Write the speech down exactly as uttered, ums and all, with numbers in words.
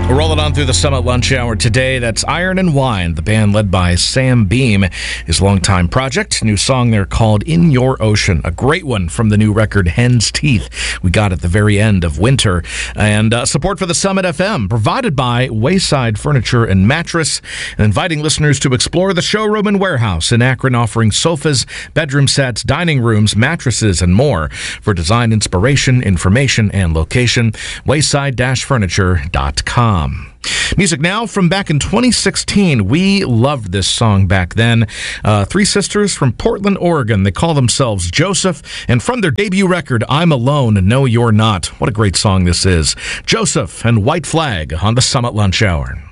We're rolling on through the Summit Lunch Hour today. That's Iron and Wine, the band led by Sam Beam, his longtime project. New song there called In Your Ocean, a great one from the new record Hen's Teeth we got at the very end of winter. And uh, support for the Summit F M provided by Wayside Furniture and Mattress, and inviting listeners to explore the showroom and warehouse in Akron, offering sofas, bedroom sets, dining rooms, mattresses, and more. For design inspiration, information, and location, wayside furniture dot com. Music now from back in twenty sixteen. We loved this song back then. Uh, three sisters from Portland, Oregon. They call themselves Joseph, and from their debut record, I'm Alone, No You're Not. What a great song this is. Joseph and White Flag on the Summit Lunch Hour.